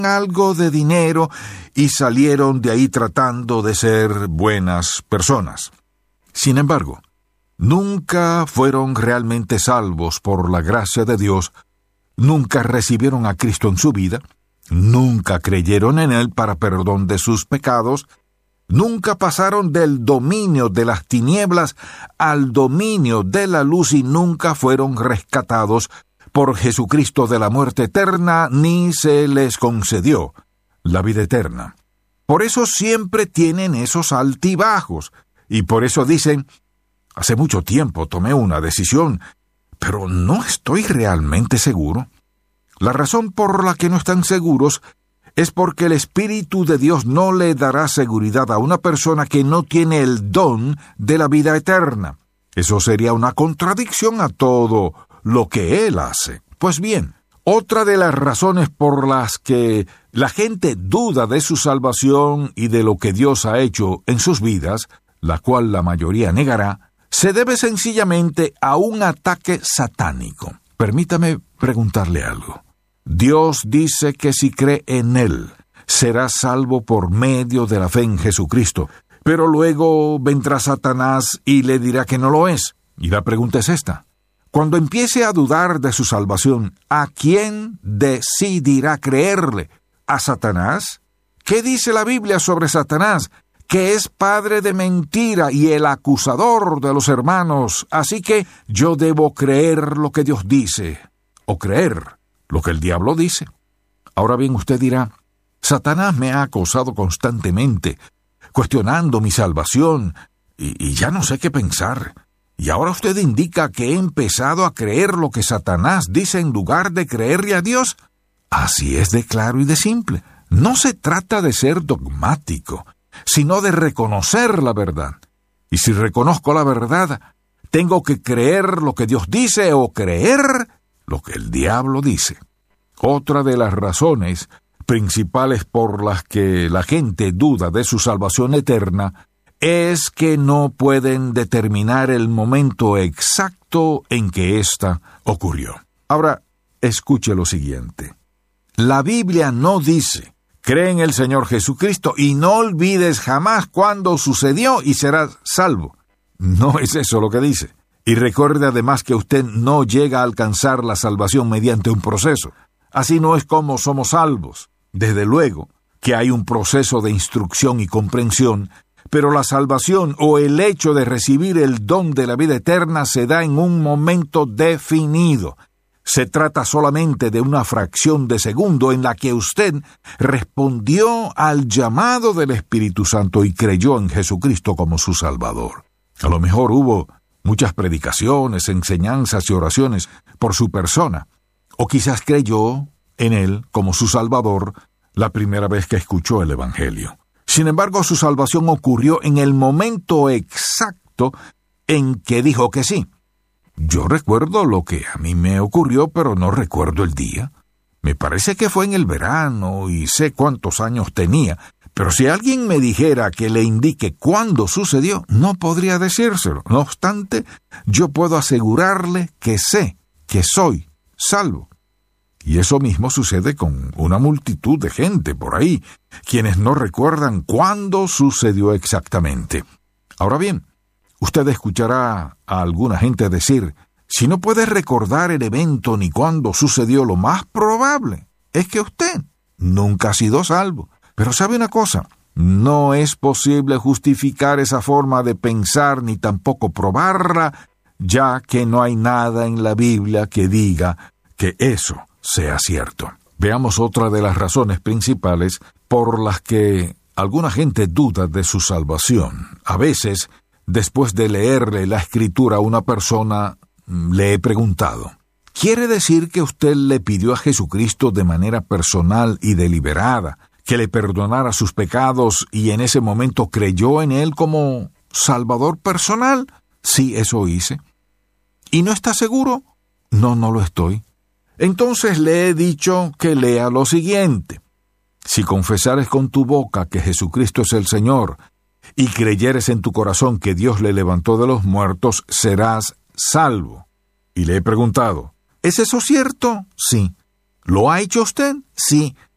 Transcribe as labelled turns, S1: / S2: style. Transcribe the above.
S1: algo de dinero y salieron de ahí tratando de ser buenas personas. Sin embargo, nunca fueron realmente salvos por la gracia de Dios, nunca recibieron a Cristo en su vida, nunca creyeron en Él para perdón de sus pecados, nunca pasaron del dominio de las tinieblas al dominio de la luz y nunca fueron rescatados por Jesucristo de la muerte eterna, ni se les concedió la vida eterna. Por eso siempre tienen esos altibajos, y por eso dicen: hace mucho tiempo tomé una decisión, pero no estoy realmente seguro. La razón por la que no están seguros es porque el Espíritu de Dios no le dará seguridad a una persona que no tiene el don de la vida eterna. Eso sería una contradicción a todo lo que Él hace. Pues bien, otra de las razones por las que la gente duda de su salvación y de lo que Dios ha hecho en sus vidas, la cual la mayoría negará, se debe sencillamente a un ataque satánico. Permítame preguntarle algo. Dios dice que si cree en Él, será salvo por medio de la fe en Jesucristo, pero luego vendrá Satanás y le dirá que no lo es. Y la pregunta es esta: cuando empiece a dudar de su salvación, ¿a quién decidirá creerle? ¿A Satanás? ¿Qué dice la Biblia sobre Satanás? Que es padre de mentira y el acusador de los hermanos. Así que yo debo creer lo que Dios dice, o creer lo que el diablo dice. Ahora bien, usted dirá: Satanás me ha acosado constantemente, cuestionando mi salvación, y ya no sé qué pensar. Y ahora usted indica que he empezado a creer lo que Satanás dice en lugar de creerle a Dios. Así es de claro y de simple. No se trata de ser dogmático, sino de reconocer la verdad. Y si reconozco la verdad, tengo que creer lo que Dios dice o creer lo que el diablo dice. Otra de las razones principales por las que la gente duda de su salvación eterna es que no pueden determinar el momento exacto en que ésta ocurrió. Ahora, escuche lo siguiente. La Biblia no dice: cree en el Señor Jesucristo y no olvides jamás cuándo sucedió y serás salvo. No es eso lo que dice. Y recuerde además que usted no llega a alcanzar la salvación mediante un proceso. Así no es como somos salvos. Desde luego que hay un proceso de instrucción y comprensión, pero la salvación o el hecho de recibir el don de la vida eterna se da en un momento definido. Se trata solamente de una fracción de segundo en la que usted respondió al llamado del Espíritu Santo y creyó en Jesucristo como su Salvador. A lo mejor hubo muchas predicaciones, enseñanzas y oraciones por su persona, o quizás creyó en Él como su Salvador la primera vez que escuchó el Evangelio. Sin embargo, su salvación ocurrió en el momento exacto en que dijo que sí. Yo recuerdo lo que a mí me ocurrió, pero no recuerdo el día. Me parece que fue en el verano y sé cuántos años tenía, pero si alguien me dijera que le indique cuándo sucedió, no podría decírselo. No obstante, yo puedo asegurarle que sé que soy salvo. Y eso mismo sucede con una multitud de gente por ahí, quienes no recuerdan cuándo sucedió exactamente. Ahora bien, usted escuchará a alguna gente decir: si no puede recordar el evento ni cuándo sucedió, lo más probable es que usted nunca ha sido salvo. Pero ¿sabe una cosa? No es posible justificar esa forma de pensar ni tampoco probarla, ya que no hay nada en la Biblia que diga que eso sea cierto. Veamos otra de las razones principales por las que alguna gente duda de su salvación. A veces, después de leerle la Escritura a una persona, le he preguntado: ¿quiere decir que usted le pidió a Jesucristo de manera personal y deliberada que le perdonara sus pecados y en ese momento creyó en Él como Salvador personal? Sí, eso hice. ¿Y no está seguro? No, no lo estoy. Entonces le he dicho que lea lo siguiente: si confesares con tu boca que Jesucristo es el Señor y creyeres en tu corazón que Dios le levantó de los muertos, serás salvo. Y le he preguntado: ¿es eso cierto? Sí. ¿Lo ha hecho usted? Sí.